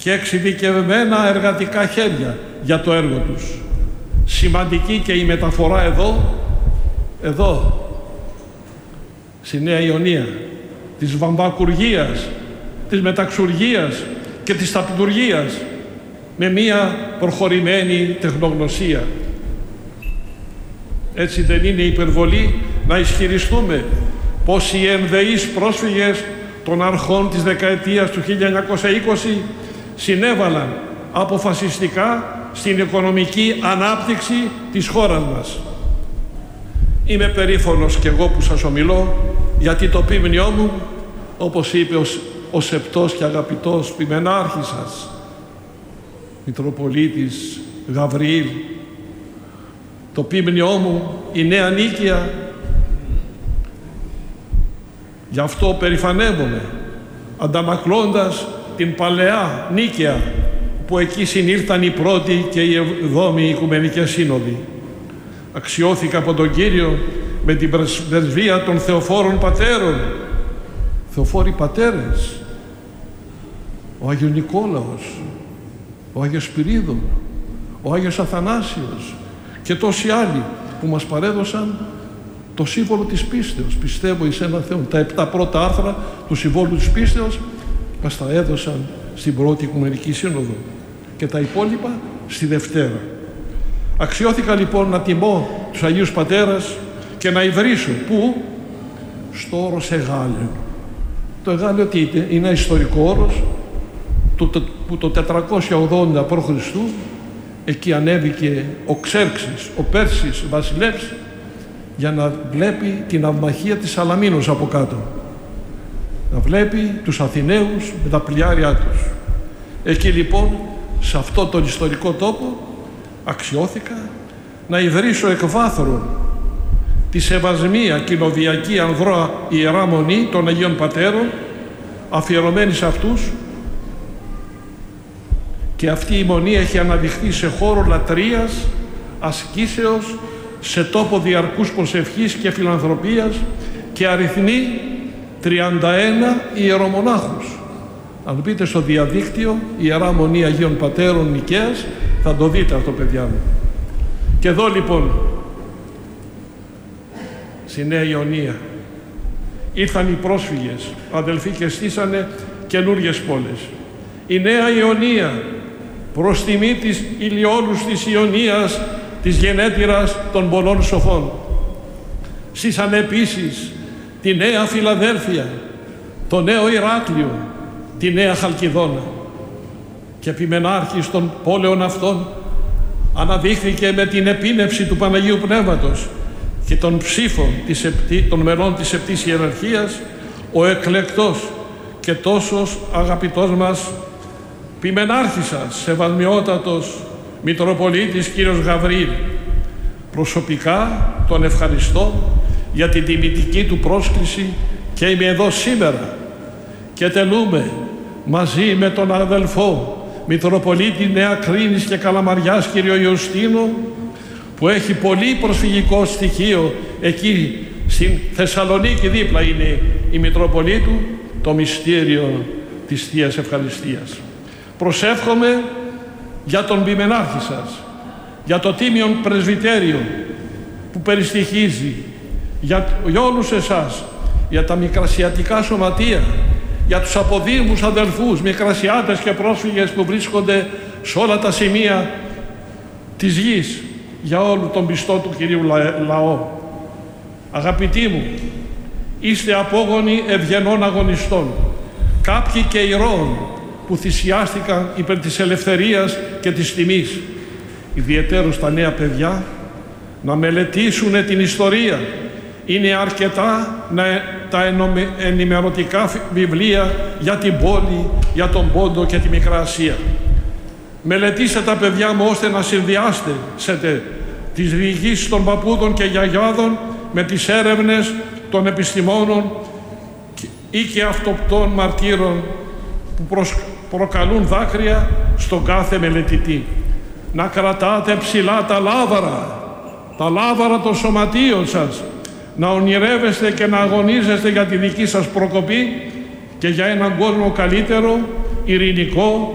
και εξειδικευμένα εργατικά χέρια για το έργο τους. Σημαντική και η μεταφορά εδώ, στη Νέα Ιωνία, της βαμβακουργίας, της μεταξουργίας και της ταπητουργίας με μία προχωρημένη τεχνογνωσία. Έτσι δεν είναι υπερβολή να ισχυριστούμε πως οι ενδεείς πρόσφυγες των αρχών της δεκαετίας του 1920 συνέβαλαν αποφασιστικά στην οικονομική ανάπτυξη της χώρας μας. Είμαι περήφανος κι εγώ που σας ομιλώ, γιατί το ποίμνιό μου, όπως είπε ο σεπτός και αγαπητός ποιμενάρχης σας, Μητροπολίτης Γαβριήλ, το ποίμνιό μου, η Νέα Νίκαια, γι' αυτό περηφανεύομαι, ανταμακλώντας την παλαιά Νίκαια, που εκεί συνήλθαν οι πρώτοι και οι 7οι Οικουμενικές Σύνοδοι. Αξιώθηκα από τον Κύριο με την πρεσβεία των Θεοφόρων Πατέρων. Θεοφόροι Πατέρες, ο Άγιος Νικόλαος, ο Άγιος Σπυρίδων, ο Άγιος Αθανάσιος και τόσοι άλλοι που μας παρέδωσαν το σύμβολο της πίστεως. Πιστεύω εις έναν Θεό. Τα 7 πρώτα άρθρα του Συμβόλου της Πίστεως μας τα έδωσαν στην πρώτη Οικουμενική Σύνοδο και τα υπόλοιπα στη Δευτέρα. Αξιώθηκα λοιπόν να τιμώ τους Αγίους Πατέρας και να ιδρύσω. Πού? Στο όρος Εγάλεο. Το Εγάλεο τι είναι? Είναι ένα ιστορικό όρος που το 480 π.Χ. εκεί ανέβηκε ο Ξέρξης, ο Πέρσης βασιλεύς, για να βλέπει την αυμαχία της Σαλαμίνος από κάτω. Να βλέπει τους Αθηναίους με τα πλοιάρια τους. Εκεί λοιπόν, σε αυτό τον ιστορικό τόπο, αξιώθηκα να ιδρύσω εκ βάθρων τη Σεβασμία Κοινοβιακή Ανδρώα Ιερά Μονή των Αγίων Πατέρων, αφιερωμένη σε αυτούς, και αυτή η μονή έχει αναδειχθεί σε χώρο λατρείας, ασκήσεως, σε τόπο διαρκούς προσευχής και φιλανθρωπίας και αριθμεί 31 ιερομονάχους. Αν μπείτε στο διαδίκτυο Ιερά Μονή Αγίων Πατέρων Νικαίας, θα το δείτε αυτό, παιδιά μου. Και εδώ λοιπόν, στη Νέα Ιωνία, ήρθαν οι πρόσφυγες, αδελφοί, και στήσανε καινούργιες πόλεις. Η Νέα Ιωνία, προς τιμή της ηλιόλους της Ιωνίας, της γενέτειρας των πολλών σοφών. Στήσανε επίσης τη Νέα Φιλαδέλφια, το Νέο Ηράκλειο, τη Νέα Χαλκιδόνα. Και επιμενάρχης των πόλεων αυτών αναδείχθηκε με την επίνευση του Παναγίου Πνεύματος και των ψήφων των μελών της Επτής Ιεραρχίας, ο εκλεκτός και τόσος αγαπητός μας ποιμενάρχης σας, σεβασμιότατος Μητροπολίτης κύριος Γαβριήλ. Προσωπικά τον ευχαριστώ για την τιμητική του πρόσκληση και είμαι εδώ σήμερα και τελούμε μαζί με τον αδελφό Μητροπολίτη Νέα Κρίνης και Καλαμαριάς κύριο Ιωστίνο, που έχει πολύ προσφυγικό στοιχείο εκεί στην Θεσσαλονίκη, δίπλα είναι η Μητροπολή του, το μυστήριο της Θείας Ευχαριστίας. Προσεύχομαι για τον ποιμενάρχη σας, για το τίμιον πρεσβυτέριο που περιστοιχίζει, για όλους εσάς, για τα μικρασιατικά σωματεία, για τους αποδήμους αδελφούς, μικρασιάτες και πρόσφυγες που βρίσκονται σε όλα τα σημεία της γης, για όλο τον πιστό του Κυρίου λαό. Αγαπητοί μου, είστε απόγονοι ευγενών αγωνιστών, κάποιοι και ηρώων που θυσιάστηκαν υπέρ της ελευθερίας και της τιμής. Ιδιαιτέρως τα νέα παιδιά να μελετήσουν την ιστορία. Είναι αρκετά τα ενημερωτικά βιβλία για την πόλη, για τον Πόντο και τη Μικρά Ασία. Μελετήστε τα, παιδιά μου, ώστε να συνδυάσετε τις διηγήσεις των παππούδων και γιαγιάδων με τις έρευνες των επιστημόνων ή και αυτοπτών μαρτύρων που προκαλούν δάκρυα στον κάθε μελετητή. Να κρατάτε ψηλά τα λάβαρα των σωματείων σας, να ονειρεύεστε και να αγωνίζεστε για τη δική σας προκοπή και για έναν κόσμο καλύτερο, ειρηνικό,